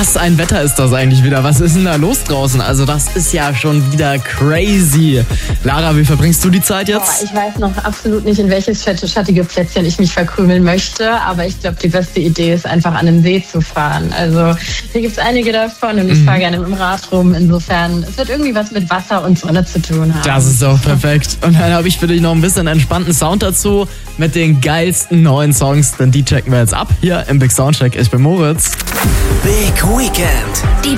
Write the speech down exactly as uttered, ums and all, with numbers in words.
Was ein Wetter ist das eigentlich wieder? Was ist denn da los draußen? Also das ist ja schon wieder crazy. Lara, wie verbringst du die Zeit jetzt? Boah, ich weiß noch absolut nicht, in welches fette, schattige Plätzchen ich mich verkrümeln möchte, aber ich glaube, die beste Idee ist einfach an den See zu fahren. Also hier gibt es einige davon und ich fahre gerne mit dem Rad rum. Insofern, es wird irgendwie was mit Wasser und Sonne zu tun haben. Das ist doch perfekt. Und dann habe ich für dich noch ein bisschen entspannten Sound dazu mit den geilsten neuen Songs, denn die checken wir jetzt ab hier im Big Soundcheck. Ich bin Moritz. Big Weekend. Die